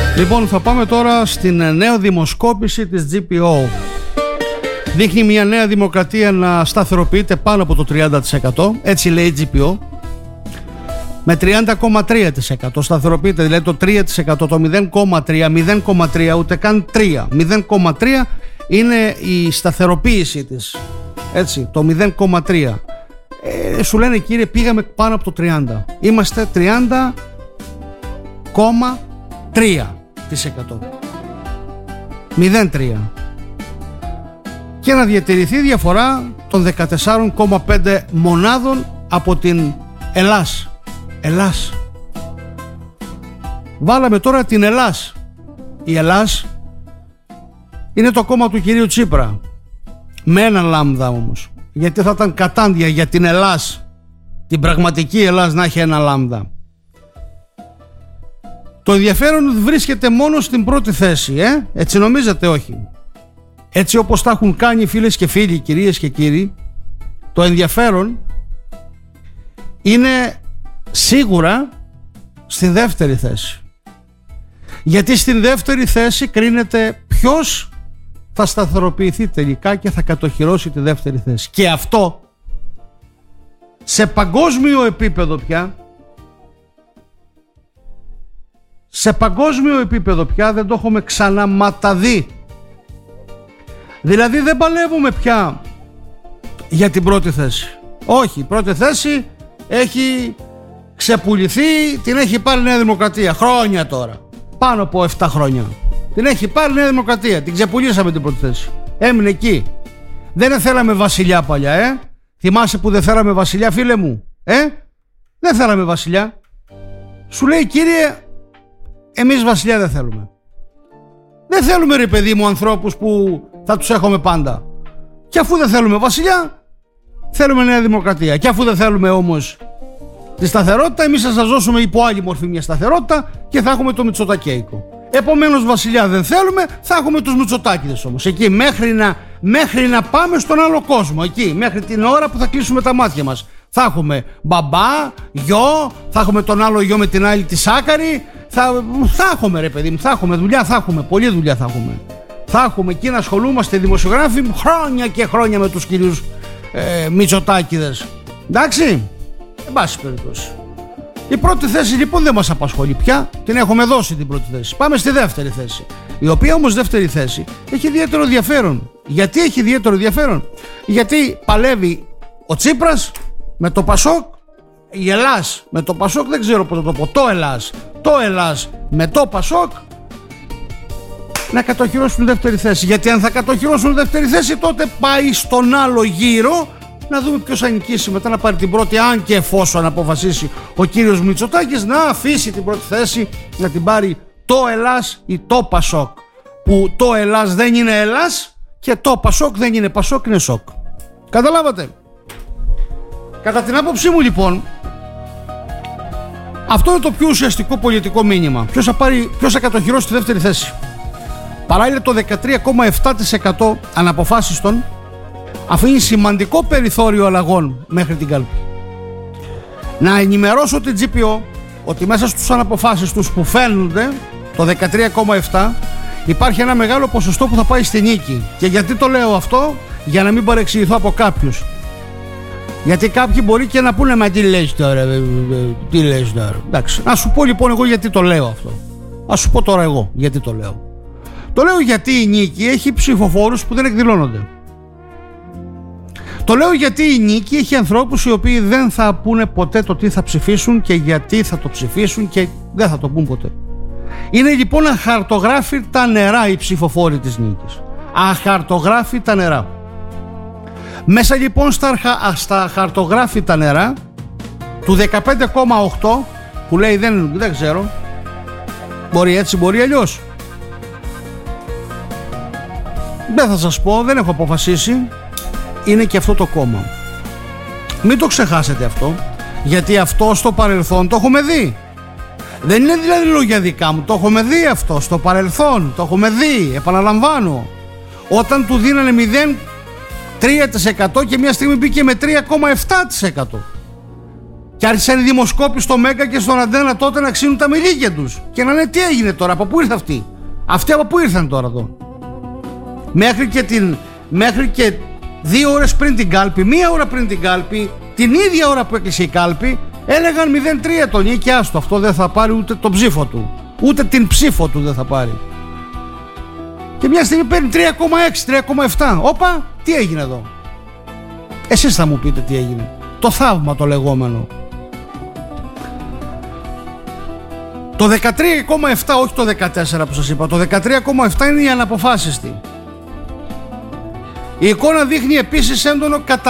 Λοιπόν, θα πάμε τώρα στην νέα δημοσκόπηση της GPO. Δείχνει μια νέα δημοκρατία να σταθεροποιείται πάνω από το 30%, έτσι λέει η GPO, με 30,3%. Σταθεροποιείται, δηλαδή το 3%, το 0,3, ούτε καν 3. 0,3 είναι η σταθεροποίηση της, έτσι, το 0,3. Σου λένε, κύριε, πήγαμε πάνω από το 30. Είμαστε 30,3%. 0,3. Και να διατηρηθεί διαφορά των 14,5 μονάδων από την Ελλάς. Βάλαμε τώρα την Ελλάς. Η Ελλάς είναι το κόμμα του κυρίου Τσίπρα, με έναν λάμδα όμως, γιατί θα ήταν κατάντια για την Ελλάς, την πραγματική Ελλάς, να έχει ένα λάμδα. Το ενδιαφέρον βρίσκεται μόνο στην πρώτη θέση, έτσι νομίζετε? Όχι. Έτσι όπως τα έχουν κάνει φίλες και φίλοι, κυρίες και κύριοι, το ενδιαφέρον είναι σίγουρα στη δεύτερη θέση. Γιατί στην δεύτερη θέση κρίνεται ποιος θα σταθεροποιηθεί τελικά και θα κατοχυρώσει τη δεύτερη θέση. Και αυτό σε παγκόσμιο επίπεδο πια, δεν το έχουμε ξαναματαδεί. Δηλαδή δεν παλεύουμε πια για την πρώτη θέση. Όχι, η πρώτη θέση έχει ξεπουληθεί, την έχει πάρει η Νέα Δημοκρατία χρόνια τώρα, πάνω από 7 χρόνια την έχει πάρει η Νέα Δημοκρατία, την ξεπουλήσαμε την πρώτη θέση, έμεινε εκεί. Δεν θέλαμε βασιλιά παλιά, θυμάσαι που δεν θέλαμε βασιλιά, φίλε μου? Δεν θέλαμε βασιλιά. Σου λέει, κύριε, εμείς βασιλιά δεν θέλουμε. Δεν θέλουμε, ρε παιδί μου, ανθρώπους που θα τους έχουμε πάντα. Και αφού δεν θέλουμε βασιλιά, θέλουμε Νέα Δημοκρατία. Και αφού δεν θέλουμε όμως τη σταθερότητα, εμείς θα σας δώσουμε υπό άλλη μορφή μια σταθερότητα και θα έχουμε το Μητσοτακέικο. Επομένως βασιλιά δεν θέλουμε, θα έχουμε τους Μητσοτάκηδες όμως. Εκεί μέχρι να πάμε στον άλλο κόσμο, εκεί μέχρι την ώρα που θα κλείσουμε τα μάτια μας, θα έχουμε μπαμπά, γιο, θα έχουμε τον άλλο γιο με την άλλη τη Σάκαρη. Θα έχουμε, ρε παιδί μου, θα έχουμε δουλειά, θα έχουμε πολλή δουλειά, θα έχουμε εκεί να ασχολούμαστε δημοσιογράφοι χρόνια και χρόνια με τους κυρίους Μητσοτάκηδες. Εντάξει, εν πάση περιπτώσει. Η πρώτη θέση λοιπόν δεν μας απασχολεί πια, την έχουμε δώσει την πρώτη θέση. Πάμε στη δεύτερη θέση, η οποία όμως δεύτερη θέση έχει ιδιαίτερο ενδιαφέρον. Γιατί έχει ιδιαίτερο ενδιαφέρον? Γιατί παλεύει ο Τσίπρας με το Πασόκ, η Ελλάς με το Πασόκ, δεν ξέρω πώς θα το πω, το Ελλάς με το Πασόκ, να κατοχυρώσουν δεύτερη θέση. Γιατί αν θα κατοχυρώσουν δεύτερη θέση, τότε πάει στον άλλο γύρο να δούμε ποιος θα νικήσει μετά, να πάρει την πρώτη, αν και εφόσον αποφασίσει ο κύριος Μητσοτάκης να αφήσει την πρώτη θέση, να την πάρει το Ελλάς ή το Πασόκ, που το Ελλάς δεν είναι Ελλάς και το Πασόκ δεν είναι Πασόκ, είναι Σοκ. Καταλάβατε? Κατά την άποψή μου λοιπόν, αυτό είναι το πιο ουσιαστικό πολιτικό μήνυμα. Ποιος θα κατοχυρώσει τη δεύτερη θέση. Παράλληλα, το 13,7% αναποφάσιστον αφήνει σημαντικό περιθώριο αλλαγών μέχρι την κάλπη. Να ενημερώσω την GPO ότι μέσα στους αναποφάσιστους που φαίνονται, το 13,7%, υπάρχει ένα μεγάλο ποσοστό που θα πάει στη νίκη. Και γιατί το λέω αυτό? Για να μην παρεξηγηθώ από κάποιους. Γιατί κάποιοι μπορεί και να πούνε, μα τι λες τώρα, εντάξει. Να σου πω λοιπόν εγώ γιατί το λέω αυτό. Ας σου πω τώρα εγώ γιατί το λέω. Το λέω γιατί η νίκη έχει ψηφοφόρους που δεν εκδηλώνονται. Το λέω γιατί η νίκη έχει ανθρώπους οι οποίοι δεν θα πούνε ποτέ το τι θα ψηφίσουν και γιατί θα το ψηφίσουν και δεν θα το πούν ποτέ. Είναι λοιπόν αχαρτογράφητα νερά οι ψηφοφόροι της νίκης. Αχαρτογράφητα νερά. Μέσα λοιπόν στα χαρτογράφητα νερά του 15,8 που λέει δεν ξέρω, μπορεί έτσι, μπορεί αλλιώς, δεν θα σας πω, δεν έχω αποφασίσει, είναι και αυτό το κόμμα. Μην το ξεχάσετε αυτό, γιατί αυτό στο παρελθόν το έχουμε δει. Δεν είναι δηλαδή λόγια δικά μου, το έχουμε δει αυτό στο παρελθόν, το έχουμε δει, επαναλαμβάνω. Όταν του δίνανε 0,3% και μια στιγμή μπήκε με 3,7%. Και άρχισαν οι δημοσκόποι στο Μέγκα και στον Αντένα τότε να ξύνουν τα μιλίκια τους και να λένε τι έγινε τώρα, από πού ήρθε αυτοί. Αυτοί από πού ήρθαν τώρα εδώ. Μέχρι και 2 ώρες πριν την κάλπη, 1 ώρα πριν την κάλπη, την ίδια ώρα που έκλεισε η κάλπη, έλεγαν 0-3 τον Νίκη, άστο, αυτό δεν θα πάρει ούτε τον ψήφο του, ούτε την ψήφο του δεν θα πάρει. Και μια στιγμή παίρνει 3,6, 3,7. Όπα, τι έγινε εδώ. Εσείς θα μου πείτε τι έγινε. Το θαύμα το λεγόμενο. Το 13,7, όχι το 14 που σας είπα, το 13,7 είναι η αναποφάσιστη. Η εικόνα δείχνει επίσης έντονο